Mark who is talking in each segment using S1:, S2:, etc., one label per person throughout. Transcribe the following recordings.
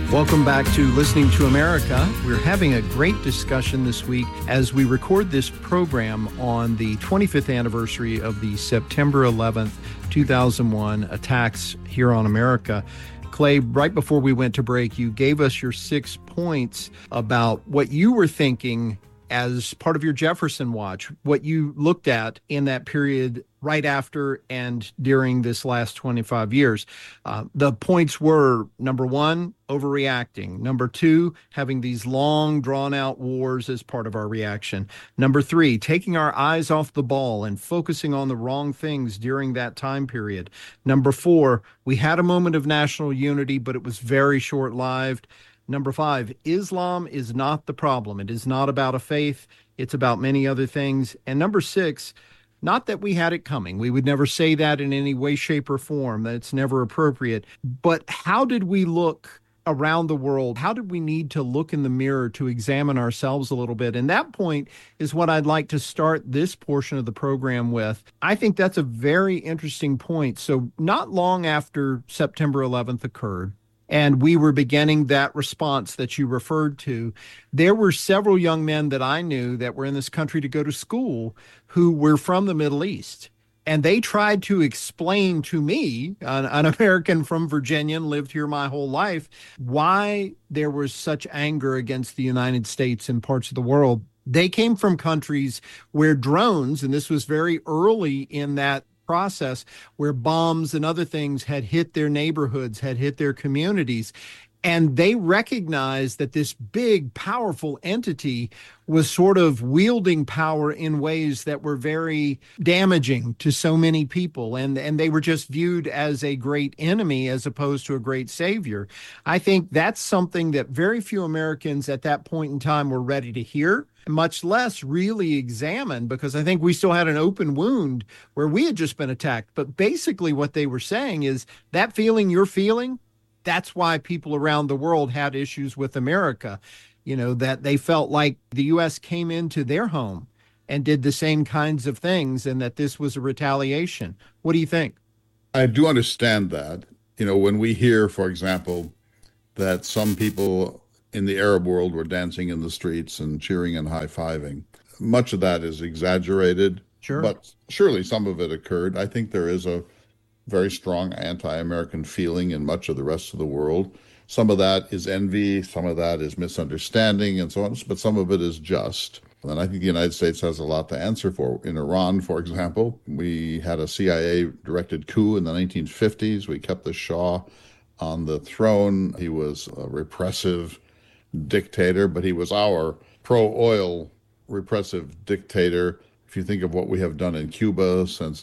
S1: Welcome back to Listening to America. We're having a great discussion this week as we record this program on the 25th anniversary of the September 11th, 2001 attacks here on America. Clay, right before we went to break, you gave us your 6 points about what you were thinking as part of your Jefferson Watch, what you looked at in that period right after and during this last 25 years. The points were, number one, overreacting. Number two, having these long, drawn-out wars as part of our reaction. Number three, taking our eyes off the ball and focusing on the wrong things during that time period. Number four, we had a moment of national unity, but it was very short-lived. Number five, Islam is not the problem. It is not about a faith. It's about many other things. And number six, not that we had it coming. We would never say that in any way, shape, or form, that it's never appropriate. But how did we look around the world? How did we need to look in the mirror to examine ourselves a little bit? And that point is what I'd like to start this portion of the program with. I think that's a very interesting point. So not long after September 11th occurred, and we were beginning that response that you referred to, there were several young men that I knew that were in this country to go to school who were from the Middle East. And they tried to explain to me, an American from Virginia and lived here my whole life, why there was such anger against the United States in parts of the world. They came from countries where drones, and this was very early in that process, where bombs and other things had hit their neighborhoods, had hit their communities. And they recognized that this big, powerful entity was sort of wielding power in ways that were very damaging to so many people. And they were just viewed as a great enemy as opposed to a great savior. I think that's something that very few Americans at that point in time were ready to hear, much less really examine, because I think we still had an open wound where we had just been attacked. But basically what they were saying is that feeling you're feeling, that's why people around the world had issues with America, that they felt like the U.S. came into their home and did the same kinds of things and that this was a retaliation. What do you think?
S2: I do understand that. When we hear, for example, that some people in the Arab world were dancing in the streets and cheering and high-fiving, much of that is exaggerated.
S1: Sure.
S2: But surely some of it occurred. I think there is a very strong anti-American feeling in much of the rest of the world. Some of that is envy, some of that is misunderstanding and so on, but some of it is just. And I think the United States has a lot to answer for. In Iran, for example, we had a CIA-directed coup in the 1950s. We kept the Shah on the throne. He was a repressive dictator, but he was our pro-oil repressive dictator. If you think of what we have done in Cuba since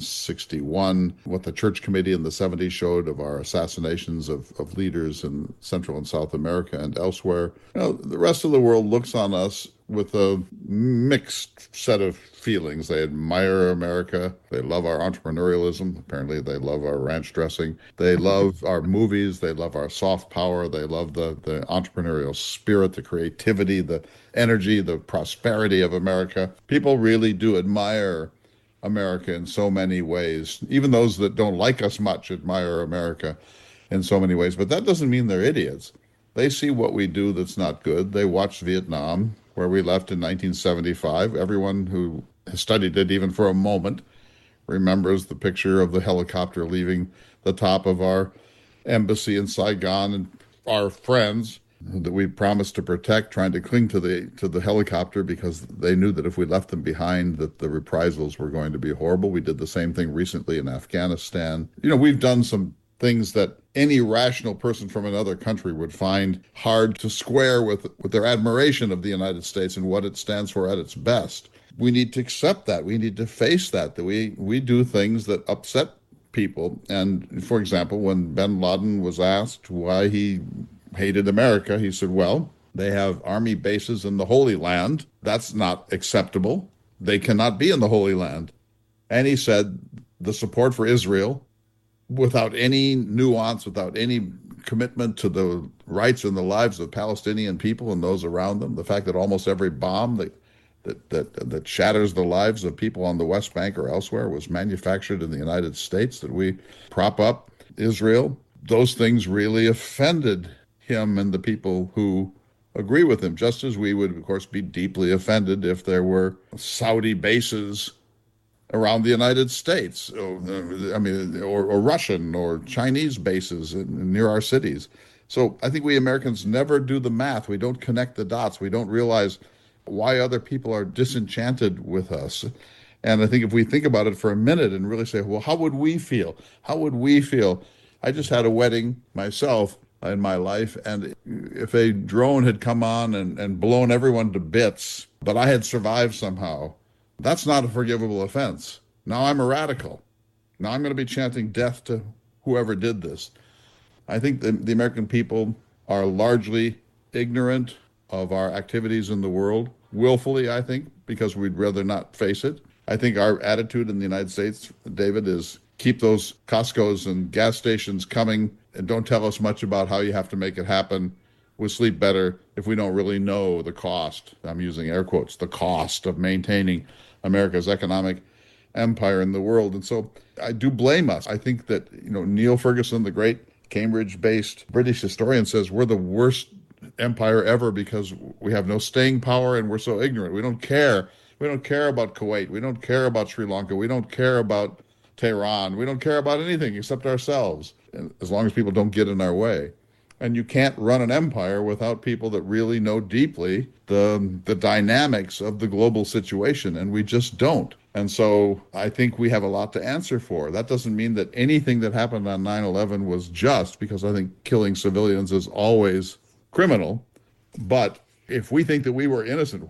S2: 1961, what the Church Committee in the 70s showed of our assassinations of leaders in Central and South America and elsewhere, the rest of the world looks on us with a mixed set of feelings. They admire America. They love our entrepreneurialism. Apparently, they love our ranch dressing. They love our movies. They love our soft power. They love the entrepreneurial spirit, the creativity, the energy, the prosperity of America. People really do admire America in so many ways. Even those that don't like us much admire America in so many ways. But that doesn't mean they're idiots. They see what we do that's not good. They watch Vietnam, where we left in 1975. Everyone who has studied it even for a moment remembers the picture of the helicopter leaving the top of our embassy in Saigon, and our friends that we promised to protect trying to cling to the helicopter because they knew that if we left them behind that the reprisals were going to be horrible. We did the same thing recently in Afghanistan. We've done some things that any rational person from another country would find hard to square with their admiration of the United States and what it stands for at its best. We need to accept that. We need to face that we do things that upset people. And for example, when bin Laden was asked why he hated America, he said, well, they have army bases in the Holy Land. That's not acceptable. They cannot be in the Holy Land. And he said the support for Israel, without any nuance, without any commitment to the rights and the lives of Palestinian people and those around them, the fact that almost every bomb that shatters the lives of people on the West Bank or elsewhere was manufactured in the United States, that we prop up Israel, those things really offended him and the people who agree with him, just as we would, of course, be deeply offended if there were Saudi bases around the United States, or Russian or Chinese bases near our cities. So I think we Americans never do the math. We don't connect the dots. We don't realize why other people are disenchanted with us. And I think if we think about it for a minute and really say, well, how would we feel? How would we feel? I just had a wedding myself in my life, and if a drone had come on and blown everyone to bits, but I had survived somehow, that's not a forgivable offense. Now I'm a radical. Now I'm going to be chanting death to whoever did this. I think the American people are largely ignorant of our activities in the world, willfully, I think, because we'd rather not face it. I think our attitude in the United States, David, is keep those Costco's and gas stations coming and don't tell us much about how you have to make it happen. We'll sleep better if we don't really know the cost. I'm using air quotes, the cost of maintaining America's economic empire in the world. And so I do blame us. I think that, Neil Ferguson, the great Cambridge-based British historian, says we're the worst empire ever because we have no staying power and we're so ignorant. We don't care. We don't care about Kuwait. We don't care about Sri Lanka. We don't care about Tehran. We don't care about anything except ourselves, as long as people don't get in our way. And you can't run an empire without people that really know deeply the dynamics of the global situation, and we just don't. And so I think we have a lot to answer for. That doesn't mean that anything that happened on 9/11 was just, because I think killing civilians is always criminal. But if we think that we were innocent,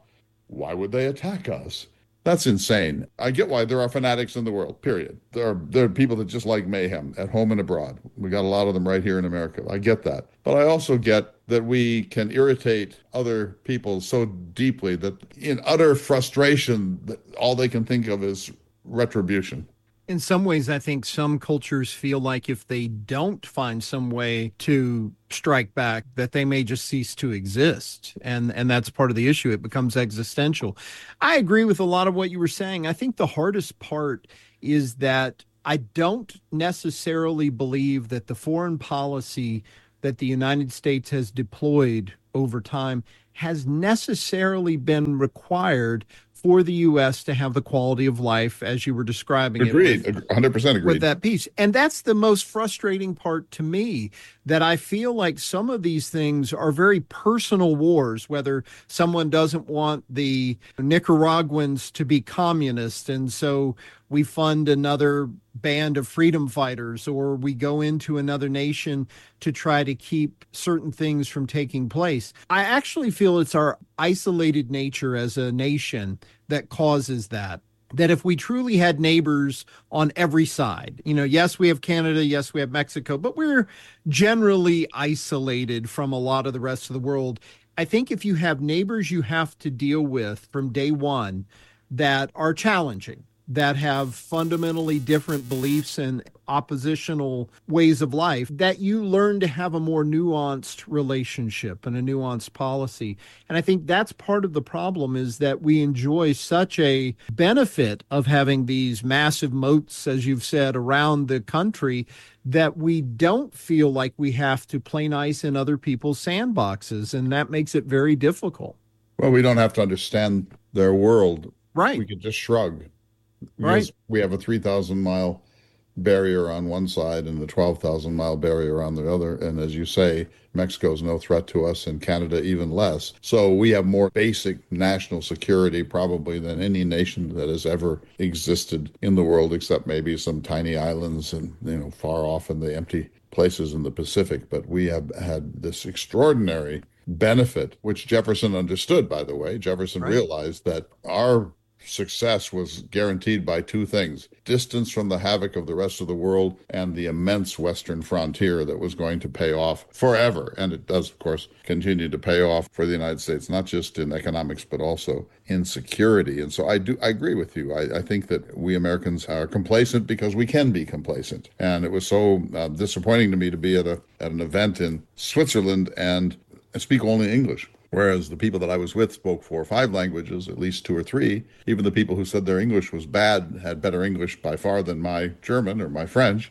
S2: why would they attack us? That's insane. I get why there are fanatics in the world, period. There are people that just like mayhem at home and abroad. We got a lot of them right here in America. I get that. But I also get that we can irritate other people so deeply that in utter frustration, that all they can think of is retribution.
S1: In some ways, I think some cultures feel like if they don't find some way to strike back, that they may just cease to exist. And that's part of the issue. It becomes existential. I agree with a lot of what you were saying. I think the hardest part is that I don't necessarily believe that the foreign policy that the United States has deployed over time has necessarily been required for the U.S. to have the quality of life as you were describing
S2: Agreed.
S1: it.
S2: 100% agreed.
S1: With that piece. And that's the most frustrating part to me, that I feel like some of these things are very personal wars, whether someone doesn't want the Nicaraguans to be communist, and so we fund another band of freedom fighters, or we go into another nation to try to keep certain things from taking place. I actually feel it's our isolated nature as a nation that causes that. That if we truly had neighbors on every side, yes, we have Canada, yes, we have Mexico, but we're generally isolated from a lot of the rest of the world. I think if you have neighbors you have to deal with from day one that are challenging, that have fundamentally different beliefs and oppositional ways of life, that you learn to have a more nuanced relationship and a nuanced policy. And I think that's part of the problem, is that we enjoy such a benefit of having these massive moats, as you've said, around the country, that we don't feel like we have to play nice in other people's sandboxes. And that makes it very difficult.
S2: Well, we don't have to understand their world.
S1: Right.
S2: We could just shrug.
S1: Right.
S2: We have a 3,000-mile barrier on one side and the 12,000-mile barrier on the other. And as you say, Mexico is no threat to us, and Canada even less. So we have more basic national security probably than any nation that has ever existed in the world, except maybe some tiny islands and, far off in the empty places in the Pacific. But we have had this extraordinary benefit, which Jefferson understood, by the way. Jefferson realized that our success was guaranteed by two things: distance from the havoc of the rest of the world and the immense western frontier that was going to pay off forever. And it does, of course, continue to pay off for the United States, not just in economics, but also in security. And so I agree with you. I think that we Americans are complacent because we can be complacent. And it was so disappointing to me to be at an event in Switzerland and speak only English. Whereas the people that I was with spoke 4 or 5 languages, at least 2 or 3. Even the people who said their English was bad had better English by far than my German or my French.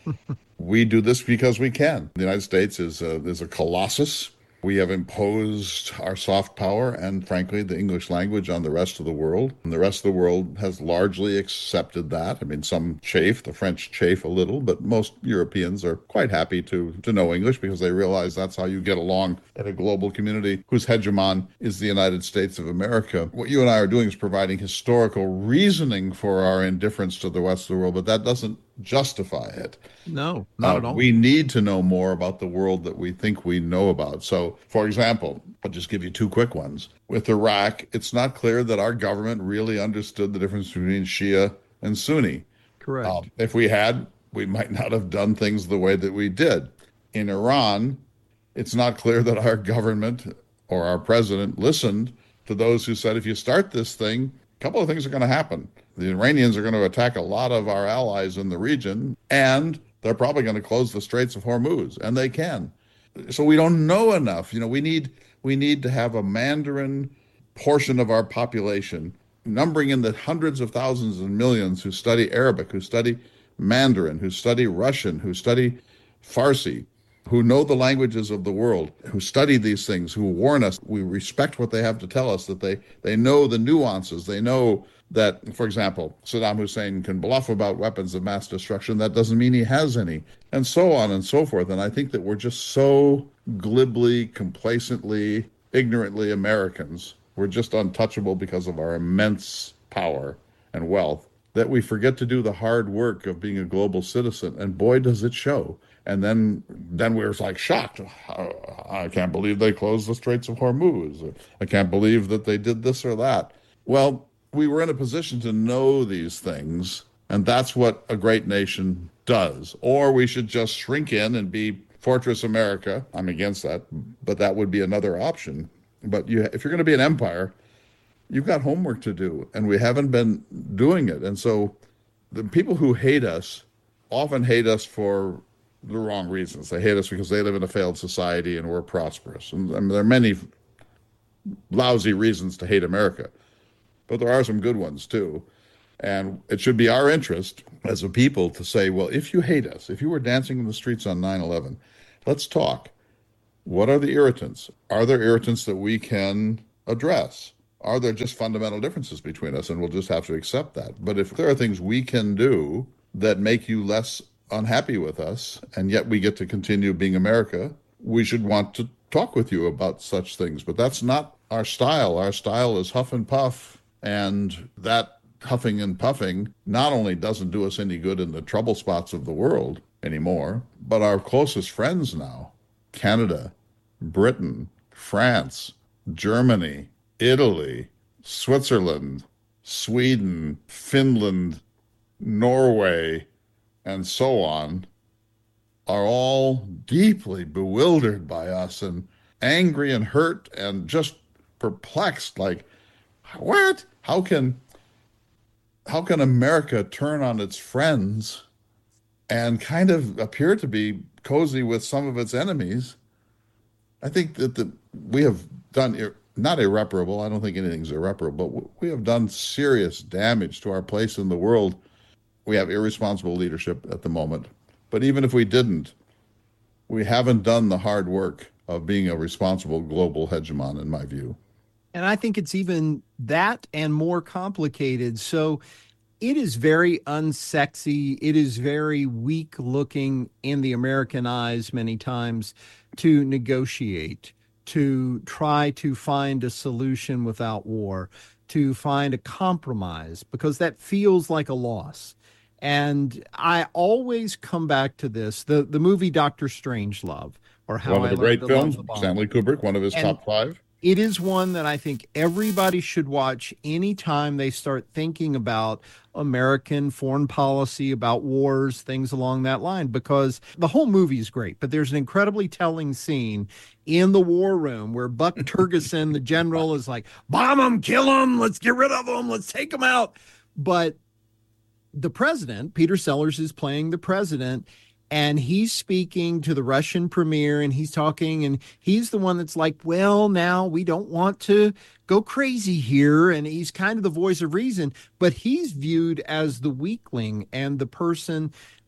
S2: We do this because we can. The United States is a colossus. We have imposed our soft power and, frankly, the English language on the rest of the world. And the rest of the world has largely accepted that. I mean, some chafe, the French chafe a little, but most Europeans are quite happy to know English because they realize that's how you get along in a global community whose hegemon is the United States of America. What you and I are doing is providing historical reasoning for our indifference to the rest of the world, but that doesn't justify it.
S1: No, not at all.
S2: We need to know more about the world that we think we know about. So, for example, I'll just give you two quick ones. With Iraq, it's not clear that our government really understood the difference between Shia and Sunni.
S1: Correct.
S2: If we had, we might not have done things the way that we did. In Iran, it's not clear that our government or our president listened to those who said, if you start this thing, a couple of things are going to happen. The Iranians are going to attack a lot of our allies in the region, and they're probably going to close the Straits of Hormuz, and they can. So we don't know enough. We need to have a Mandarin portion of our population, numbering in the hundreds of thousands and millions who study Arabic, who study Mandarin, who study Russian, who study Farsi, who know the languages of the world, who study these things, who warn us. We respect what they have to tell us, that they know the nuances. They know that, for example, Saddam Hussein can bluff about weapons of mass destruction. That doesn't mean he has any, and so on and so forth. And I think that we're just so glibly, complacently, ignorantly Americans. We're just untouchable because of our immense power and wealth that we forget to do the hard work of being a global citizen. And boy, does it show. And then we're like shocked. I can't believe they closed the Straits of Hormuz. I can't believe that they did this or that. Well, we were in a position to know these things, and that's what a great nation does. Or we should just shrink in and be Fortress America. I'm against that, but that would be another option. But if you're going to be an empire, you've got homework to do, and we haven't been doing it. And so the people who hate us often hate us for the wrong reasons. They hate us because they live in a failed society and we're prosperous. And I mean, there are many lousy reasons to hate America, but there are some good ones too. And it should be our interest as a people to say, well, if you hate us, if you were dancing in the streets on 9/11, let's talk. What are the irritants? Are there irritants that we can address? Are there just fundamental differences between us? And we'll just have to accept that. But if there are things we can do that make you less unhappy with us, and yet we get to continue being America, we should want to talk with you about such things. But that's not our style. Our style is huff and puff. And that huffing and puffing not only doesn't do us any good in the trouble spots of the world anymore, but our closest friends now, Canada, Britain, France, Germany, Italy, Switzerland, Sweden, Finland, Norway, and so on, are all deeply bewildered by us and angry and hurt and just perplexed. Like, what? How can America turn on its friends and kind of appear to be cozy with some of its enemies? I think that we have done not irreparable. I don't think anything's irreparable, but we have done serious damage to our place in the world. We have irresponsible leadership at the moment. But even if we didn't, we haven't done the hard work of being a responsible global hegemon, in my view.
S1: And I think it's even that and more complicated. So it is very unsexy. It is very weak looking in the American eyes many times to negotiate, to try to find a solution without war, to find a compromise, because that feels like a loss. And I always come back to this, the movie Dr. Strangelove, or How
S2: One of
S1: I
S2: the
S1: Learned
S2: great
S1: to
S2: films,
S1: Love the Bomb.
S2: Stanley Kubrick, one of his top five.
S1: It is one that I think everybody should watch anytime they start thinking about American foreign policy, about wars, things along that line, because the whole movie is great. But there's an incredibly telling scene in the war room where Buck Turgidson, the general, is like, bomb them, kill them, let's get rid of them, let's take them out. But the president, Peter Sellers, is playing the president, and he's speaking to the Russian premier, and he's talking, and he's the one that's like, well, now we don't want to go crazy here. And he's kind of the voice of reason, but he's viewed as the weakling and the person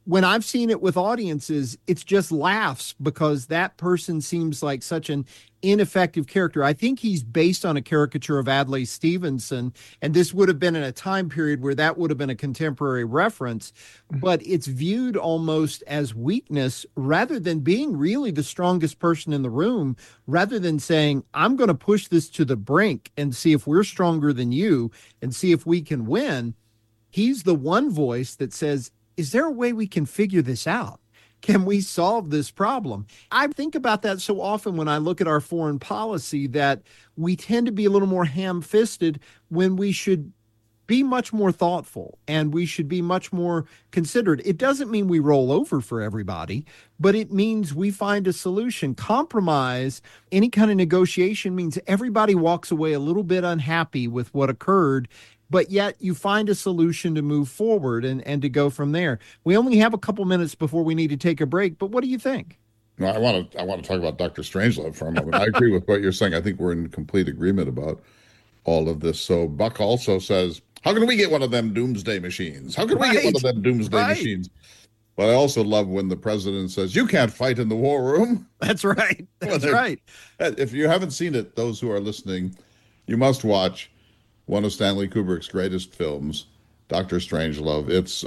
S1: when I've seen it with audiences, it's just laughs because that person seems like such an ineffective character. I think he's based on a caricature of Adlai Stevenson, and this would have been in a time period where that would have been a contemporary reference, but it's viewed almost as weakness rather than being really the strongest person in the room, rather than saying, I'm going to push this to the brink and see if we're stronger than you and see if we can win. He's the one voice that says, is there a way we can figure this out? Can we solve this problem? I think about that so often when I look at our foreign policy, that we tend to be a little more ham-fisted when we should be much more thoughtful and we should be much more considered. It doesn't mean we roll over for everybody, but it means we find a solution. Compromise, any kind of negotiation, means everybody walks away a little bit unhappy with what occurred, but yet you find a solution to move forward and to go from there. We only have a couple minutes before we need to take a break, but what do you think?
S2: No, I want to talk about Dr. Strangelove for a moment. I agree with what you're saying. I think we're in complete agreement about all of this. So Buck also says, how can we get one of them doomsday machines? How can we get one of them doomsday machines? But I also love when the president says, you can't fight in the war room.
S1: That's right. That's right.
S2: If you haven't seen it, those who are listening, you must watch one of Stanley Kubrick's greatest films, Dr. Strangelove.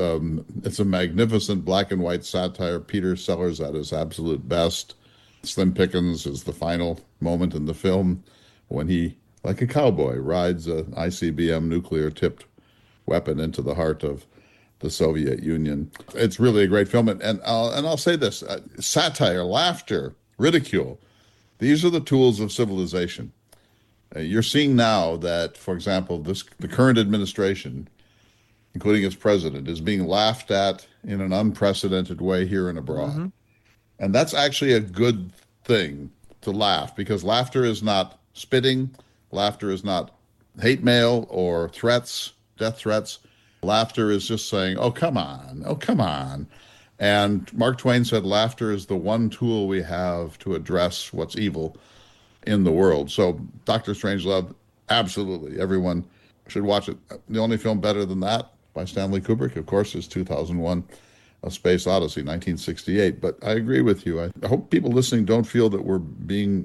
S2: It's a magnificent black and white satire. Peter Sellers at his absolute best. Slim Pickens is the final moment in the film when he, like a cowboy, rides an ICBM nuclear-tipped weapon into the heart of the Soviet Union. It's really a great film. And I'll say this, satire, laughter, ridicule, these are the tools of civilization. You're seeing now that, for example, the current administration, including its president, is being laughed at in an unprecedented way here and abroad. Mm-hmm. And that's actually a good thing to laugh, because laughter is not spitting. Laughter is not hate mail or threats, death threats. Laughter is just saying, oh, come on. Oh, come on. And Mark Twain said laughter is the one tool we have to address what's evil in the world. So Dr. Strangelove, absolutely. Everyone should watch it. The only film better than that by Stanley Kubrick, of course, is 2001, A Space Odyssey, 1968. But I agree with you. I hope people listening don't feel that we're being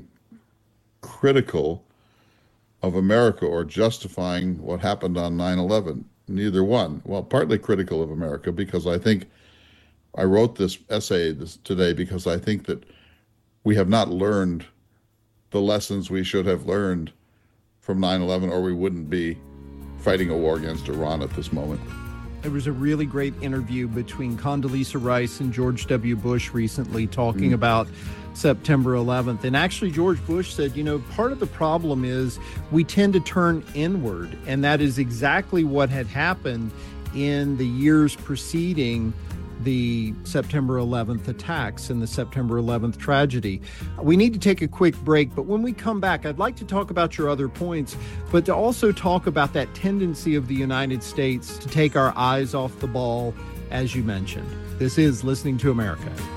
S2: critical of America or justifying what happened on 9/11. Neither one. Well, partly critical of America because I think I wrote this essay today because I think that we have not learned the lessons we should have learned from 9/11, or we wouldn't be fighting a war against Iran at this moment.
S1: There was a really great interview between Condoleezza Rice and George W. Bush recently talking about September 11th. And actually, George Bush said, part of the problem is we tend to turn inward. And that is exactly what had happened in the years preceding the September 11th attacks and the September 11th tragedy. We need to take a quick break, but when we come back, I'd like to talk about your other points, but to also talk about that tendency of the United States to take our eyes off the ball, as you mentioned. This is Listening to America.